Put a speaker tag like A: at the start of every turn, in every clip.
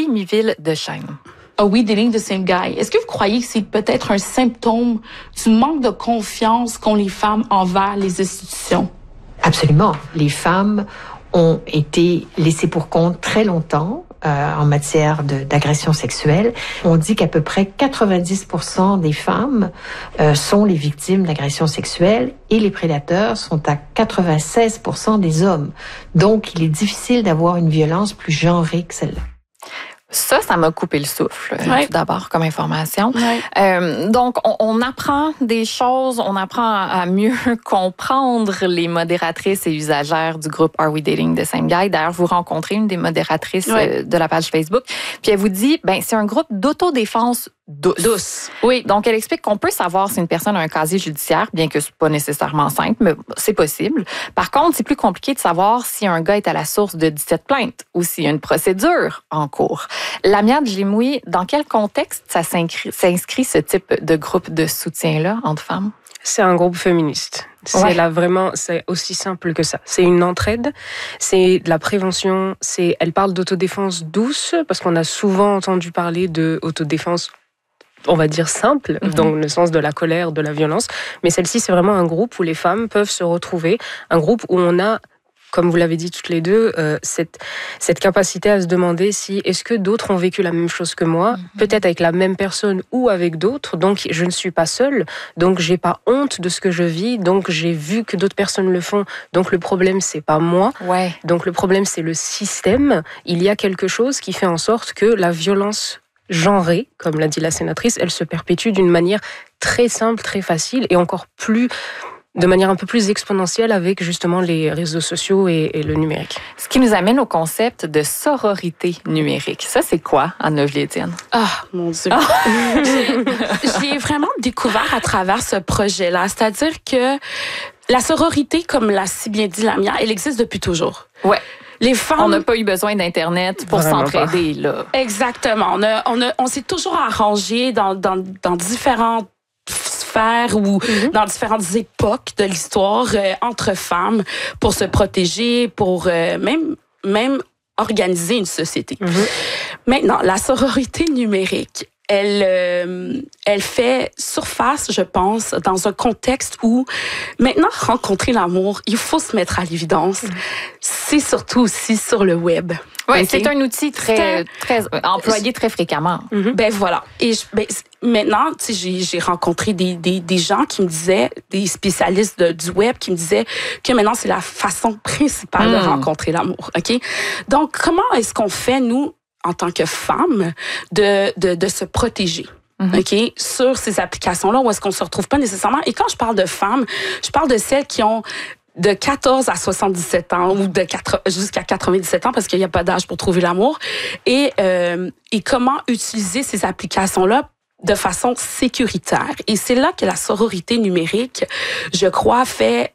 A: Miville de Chêne.
B: Are we dating the same guy? Est-ce que vous croyez que c'est peut-être un symptôme du manque de confiance qu'ont les femmes envers les institutions?
C: Absolument. Les femmes ont été laissées pour compte très longtemps en matière d'agression sexuelle. On dit qu'à peu près 90% des femmes sont les victimes d'agressions sexuelles et les prédateurs sont à 96% des hommes. Donc, il est difficile d'avoir une violence plus genrée que celle-là.
A: Ça m'a coupé le souffle, tout d'abord, comme information.
B: Ouais.
A: Donc, on apprend des choses, on apprend à mieux comprendre les modératrices et usagères du groupe Are We Dating the Same Guy? D'ailleurs, vous rencontrez une des modératrices de la page Facebook, puis elle vous dit, c'est un groupe d'autodéfense douce.
B: Oui.
A: Donc, elle explique qu'on peut savoir si une personne a un casier judiciaire, bien que c'est pas nécessairement simple, mais c'est possible. Par contre, c'est plus compliqué de savoir si un gars est à la source de 17 plaintes ou s'il y a une procédure en cours. Lamia Djimoui, dans quel contexte ça s'inscrit ce type de groupe de soutien-là entre femmes?
D: C'est un groupe féministe. C'est c'est aussi simple que ça. C'est une entraide, c'est de la prévention, elle parle d'autodéfense douce, parce qu'on a souvent entendu parler d'autodéfense, on va dire simple, dans le sens de la colère, de la violence. Mais celle-ci, c'est vraiment un groupe où les femmes peuvent se retrouver, un groupe où on a, comme vous l'avez dit toutes les deux, cette capacité à se demander si est-ce que d'autres ont vécu la même chose que moi, peut-être avec la même personne ou avec d'autres, donc je ne suis pas seule, donc j'ai pas honte de ce que je vis, donc j'ai vu que d'autres personnes le font, donc le problème c'est pas moi, donc le problème c'est le système. Il y a quelque chose qui fait en sorte que la violence genrée, comme l'a dit la sénatrice, elle se perpétue d'une manière très simple, très facile et encore plus de manière un peu plus exponentielle avec justement les réseaux sociaux et le numérique.
A: Ce qui nous amène au concept de sororité numérique. Ça, c'est quoi, Anne Lovely-Étienne?
B: Ah, mon Dieu. J'ai vraiment découvert à travers ce projet-là. C'est-à-dire que la sororité, comme l'a si bien dit Lamia, elle existe depuis toujours.
A: Ouais.
B: Les femmes...
A: On n'a pas eu besoin d'Internet pour s'entraider, là.
B: Exactement. On s'est toujours arrangé dans différentes sphères ou dans différentes époques de l'histoire entre femmes pour se protéger, pour même organiser une société. Maintenant, la sororité numérique, elle fait surface, je pense, dans un contexte où maintenant, rencontrer l'amour, il faut se mettre à l'évidence. C'est surtout aussi sur le web.
A: Oui, c'est un outil très employé très fréquemment.
B: Ben voilà. Et maintenant, tu sais, j'ai rencontré des gens qui me disaient, des spécialistes du web qui me disaient que maintenant c'est la façon principale de rencontrer l'amour. Ok. Donc, comment est-ce qu'on fait nous en tant que femmes de se protéger? OK, sur ces applications-là où est-ce qu'on se retrouve pas nécessairement. Et quand je parle de femmes, je parle de celles qui ont de 14 à 77 ans ou jusqu'à 97 ans parce qu'il n'y a pas d'âge pour trouver l'amour. Et comment utiliser ces applications-là de façon sécuritaire. Et c'est là que la sororité numérique, je crois, fait...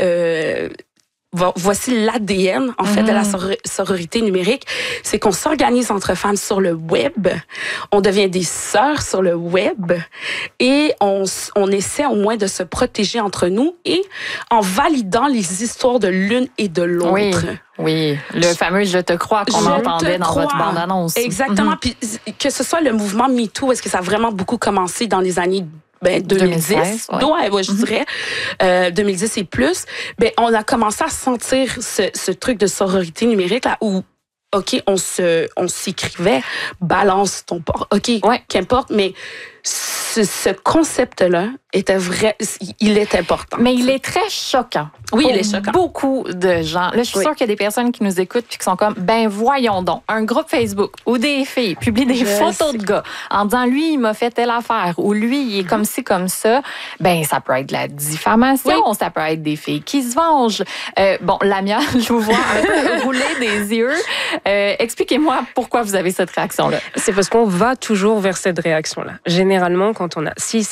B: voici l'ADN, en fait, de la sororité numérique. C'est qu'on s'organise entre femmes sur le web, on devient des sœurs sur le web et on essaie au moins de se protéger entre nous et en validant les histoires de l'une et de l'autre.
A: Oui, le fameux « je te crois » qu'on entendait dans votre bande-annonce.
B: Exactement. Puis que ce soit le mouvement MeToo, est-ce que ça a vraiment beaucoup commencé dans les années 2010, je dirais, 2010 et plus, on a commencé à sentir ce truc de sororité numérique là où, OK, on s'écrivait, balance ton port, OK, qu'importe, mais ce concept-là était vrai, il est important.
A: Mais il est très choquant.
B: Oui, il est choquant.
A: Beaucoup de gens. Là, je suis sûre qu'il y a des personnes qui nous écoutent puis qui sont comme, voyons donc, un groupe Facebook où des filles publient des photos de gars en disant, lui, il m'a fait telle affaire ou lui, il est comme ci, comme ça. Ça peut être de la diffamation, ça peut être des filles qui se vengent. Lamia, je vous vois un peu rouler des yeux. Expliquez-moi pourquoi vous avez cette réaction-là.
D: C'est parce qu'on va toujours vers cette réaction-là. Généralement, quand on a... Si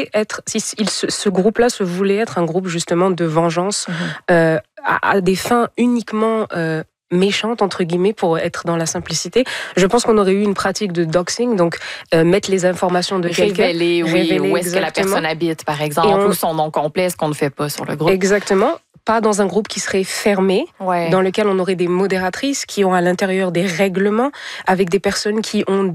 D: ce groupe-là se voulait être un groupe justement de vengeance à des fins uniquement méchantes, entre guillemets, pour être dans la simplicité, je pense qu'on aurait eu une pratique de doxing, donc mettre les informations de quelqu'un.
A: Révéler où est-ce que la personne habite, par exemple, ou son nom complet, ce qu'on ne fait pas sur le groupe.
D: Exactement. Pas dans un groupe qui serait fermé, dans lequel on aurait des modératrices qui ont à l'intérieur des règlements avec des personnes qui ont